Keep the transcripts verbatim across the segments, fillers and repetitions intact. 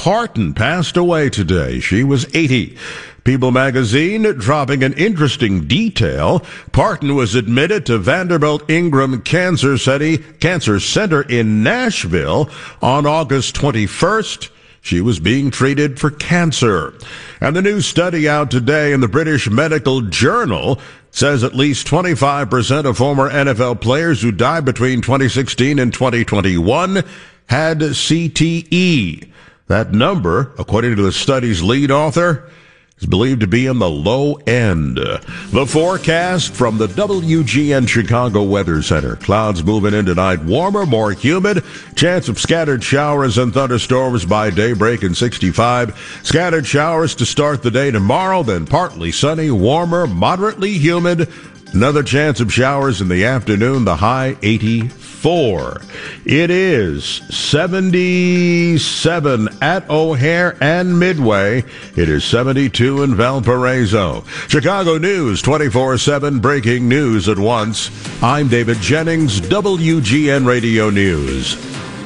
Parton passed away today. She was eighty. People magazine dropping an interesting detail. Parton was admitted to Vanderbilt Ingram Cancer Center in Nashville on August twenty-first. She was being treated for cancer. And the new study out today in the British Medical Journal says at least twenty-five percent of former N F L players who died between twenty sixteen and twenty twenty-one had C T E. That number, according to the study's lead author, is believed to be in the low end. The forecast from the W G N Chicago Weather Center. Clouds moving in tonight. Warmer, more humid. Chance of scattered showers and thunderstorms by daybreak in sixty-five. Scattered showers to start the day tomorrow, then partly sunny, warmer, moderately humid. Another chance of showers in the afternoon, the high eighty-four. It is seventy-seven at O'Hare and Midway. It is seventy-two in Valparaiso. Chicago News twenty-four seven, breaking news at once. I'm David Jennings, W G N Radio News.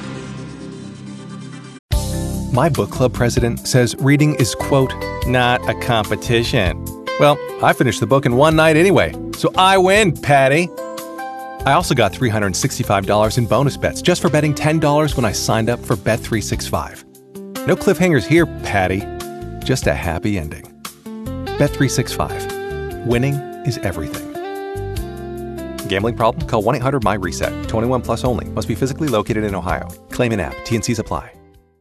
My book club president says reading is, quote, not a competition. Well, I finished the book in one night anyway, so I win, Patty. I also got three hundred sixty-five dollars in bonus bets just for betting ten dollars when I signed up for Bet three sixty-five. No cliffhangers here, Patty. Just a happy ending. Bet three sixty-five. Winning is everything. Gambling problem? Call one eight hundred my reset. twenty-one plus only. Must be physically located in Ohio. Claim in app. T N Cs apply.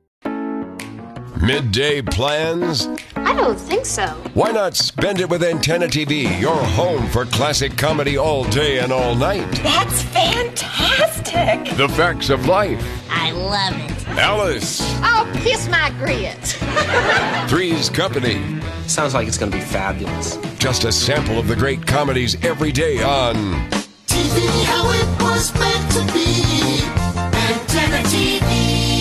Midday plans? I don't think so. Why not spend it with Antenna T V, your home for classic comedy all day and all night? That's fantastic. The Facts of Life. I love it. Alice. Oh, kiss my grits. Three's Company. Sounds like it's going to be fabulous. Just a sample of the great comedies every day on T V, how it was meant to be. Antenna T V.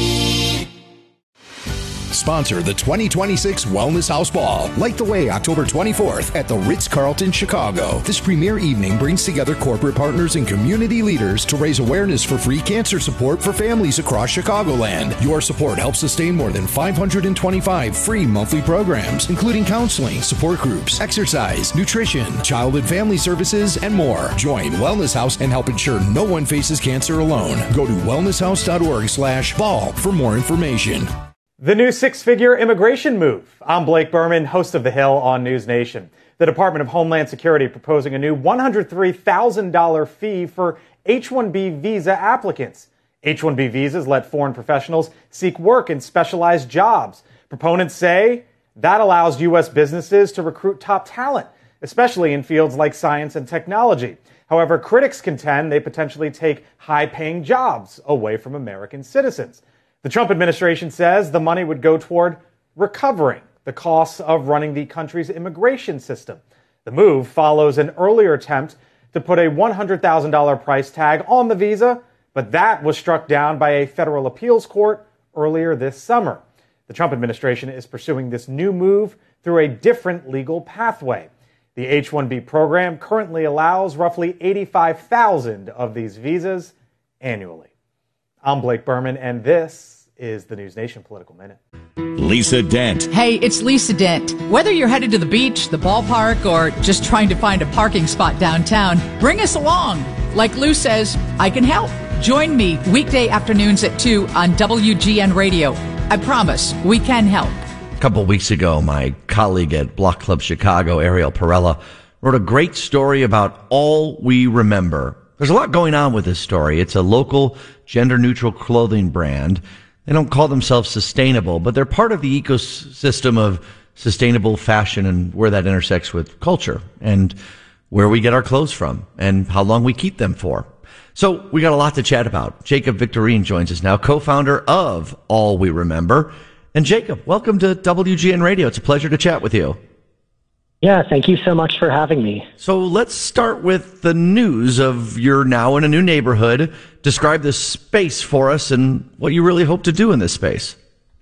Sponsor the twenty twenty-six Wellness House Ball. Light the way October twenty-fourth at the Ritz-Carlton, Chicago. This premier evening brings together corporate partners and community leaders to raise awareness for free cancer support for families across Chicagoland. Your support helps sustain more than five hundred twenty-five free monthly programs, including counseling, support groups, exercise, nutrition, child and family services, and more. Join Wellness House and help ensure no one faces cancer alone. Go to wellnesshouse.org slash ball for more information. The new six-figure immigration move. I'm Blake Berman, host of The Hill on News Nation. The Department of Homeland Security proposing a new one hundred three thousand dollars fee for H one B visa applicants. H one B visas let foreign professionals seek work in specialized jobs. Proponents say that allows U S businesses to recruit top talent, especially in fields like science and technology. However, critics contend they potentially take high-paying jobs away from American citizens. The Trump administration says the money would go toward recovering the costs of running the country's immigration system. The move follows an earlier attempt to put a one hundred thousand dollars price tag on the visa, but that was struck down by a federal appeals court earlier this summer. The Trump administration is pursuing this new move through a different legal pathway. The H one B program currently allows roughly eighty-five thousand of these visas annually. I'm Blake Berman, and this is the News Nation Political Minute. Lisa Dent. Hey, it's Lisa Dent. Whether you're headed to the beach, the ballpark, or just trying to find a parking spot downtown, bring us along. Like Lou says, I can help. Join me weekday afternoons at two on W G N Radio. I promise we can help. A couple of weeks ago, my colleague at Block Club Chicago, Ariel Perella, wrote a great story about All We Remember. There's a lot going on with this story. It's a local gender-neutral clothing brand. They don't call themselves sustainable, but they're part of the ecosystem of sustainable fashion and where that intersects with culture and where we get our clothes from and how long we keep them for. So we got a lot to chat about. Jacob Victorine joins us now, co-founder of All We Remember. And Jacob, welcome to W G N Radio. It's a pleasure to chat with you. Yeah, thank you so much for having me. So let's start with the news of you're now in a new neighborhood. Describe this space for us and what you really hope to do in this space.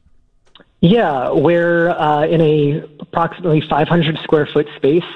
Yeah, we're uh, in a approximately five hundred square foot space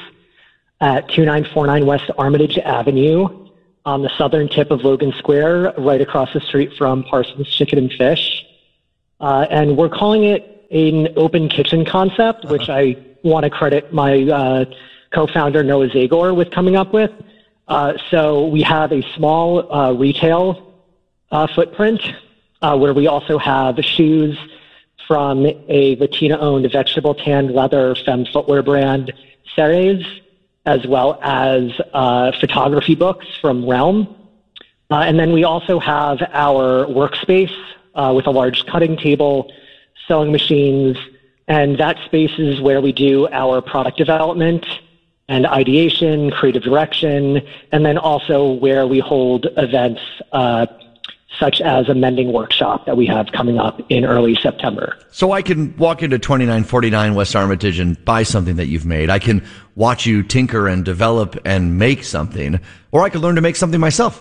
at two nine four nine West Armitage Avenue on the southern tip of Logan Square, right across the street from Parsons Chicken and Fish. Uh, and we're calling it an open kitchen concept, uh-huh. which I want to credit my uh, co-founder Noah Zagor with coming up with. Uh, so we have a small uh, retail uh, footprint uh, where we also have shoes from a Latina-owned vegetable tanned leather femme footwear brand, Ceres, as well as uh, photography books from Realm. Uh, and then we also have our workspace uh, with a large cutting table, sewing machines, and that space is where we do our product development and ideation, creative direction, and then also where we hold events uh, such as a mending workshop that we have coming up in early September. So I can walk into twenty-nine forty-nine West Armitage and buy something that you've made. I can watch you tinker and develop and make something, or I could learn to make something myself.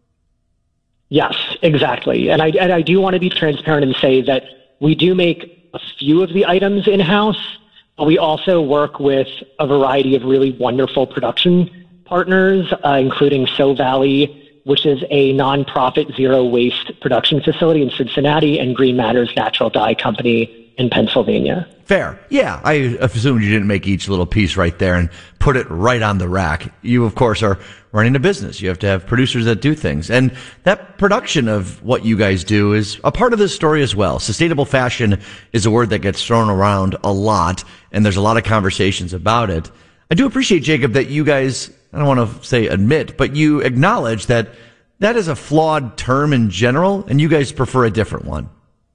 Yes, exactly. And I, and I do want to be transparent and say that we do make a few of the items in-house, but we also work with a variety of really wonderful production partners, uh, including So Valley, which is a nonprofit zero waste production facility in Cincinnati, and Green Matters Natural Dye Company in Pennsylvania. Fair. Yeah, I assumed you didn't make each little piece right there and put it right on the rack. You, of course, are running a business. You have to have producers that do things. And that production of what you guys do is a part of this story as well. Sustainable fashion is a word that gets thrown around a lot, and there's a lot of conversations about it. I do appreciate, Jacob, that you guys, I don't want to say admit, but you acknowledge that that is a flawed term in general, and you guys prefer a different one.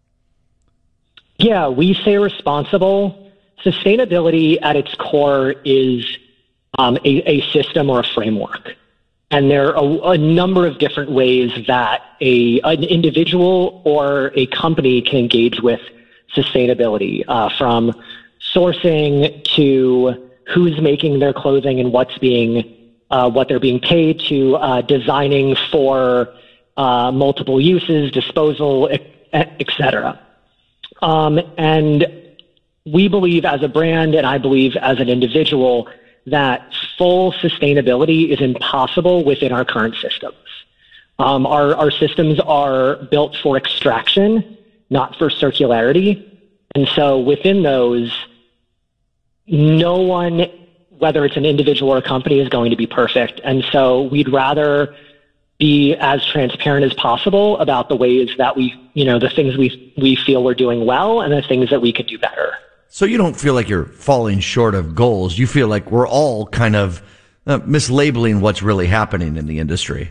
Yeah, we say responsible. Sustainability at its core is um, a, a system or a framework. And there are a, a number of different ways that a an individual or a company can engage with sustainability, uh, from sourcing to who's making their clothing and what's being uh, what they're being paid to, uh, designing for uh, multiple uses, disposal, et cetera. Um, and we believe as a brand, and I believe as an individual, that full sustainability is impossible within our current systems. Um, our, our systems are built for extraction, not for circularity. And so within those, no one, whether it's an individual or a company, is going to be perfect. And so we'd rather be as transparent as possible about the ways that we, you know, the things we we feel we're doing well and the things that we could do better. So you don't feel like you're falling short of goals. You feel like we're all kind of uh, mislabeling what's really happening in the industry.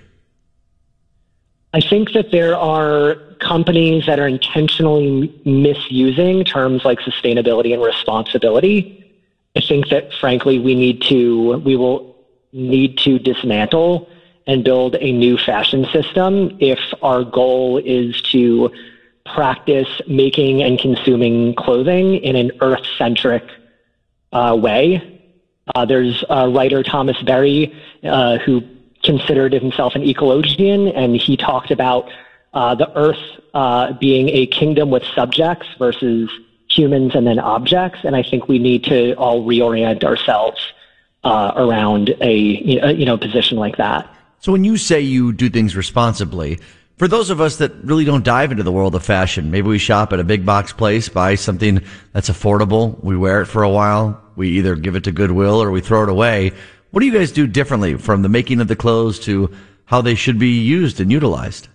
I think that there are companies that are intentionally misusing terms like sustainability and responsibility. I think that, frankly, we need to, we will need to dismantle and build a new fashion system if our goal is to practice making and consuming clothing in an earth-centric uh, way. Uh, there's a writer, Thomas Berry, uh, who considered himself an ecologian, and he talked about uh, the earth uh, being a kingdom with subjects versus humans and then objects. And I think we need to all reorient ourselves uh, around a you know position like that. So when you say you do things responsibly, for those of us that really don't dive into the world of fashion, maybe we shop at a big box place, buy something that's affordable, we wear it for a while, we either give it to Goodwill or we throw it away. What do you guys do differently from the making of the clothes to how they should be used and utilized?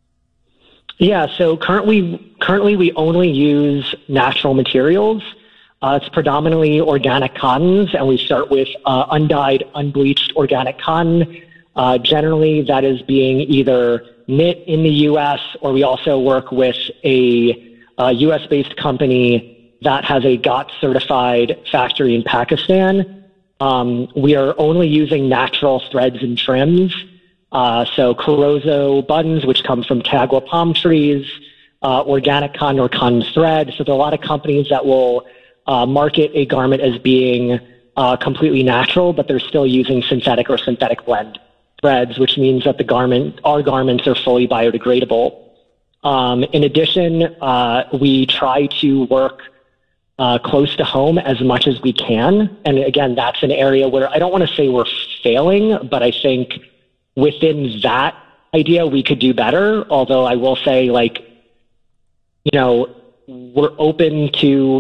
Yeah, so currently, currently we only use natural materials. Uh, it's predominantly organic cottons, and we start with uh, undyed, unbleached organic cotton. Uh, generally, that is being either knit in the U S, or we also work with a, a U S-based company that has a G O T-certified factory in Pakistan. Um, we are only using natural threads and trims, uh, so Corozo buttons, which come from Tagua palm trees, uh, organic cotton or cotton thread. So there are a lot of companies that will uh, market a garment as being uh, completely natural, but they're still using synthetic or synthetic blend threads, which means that the garment, our garments are fully biodegradable. Um, in addition, uh, we try to work uh, close to home as much as we can. And again, that's an area where I don't want to say we're failing, but I think within that idea, we could do better. Although I will say, like, you know, we're open to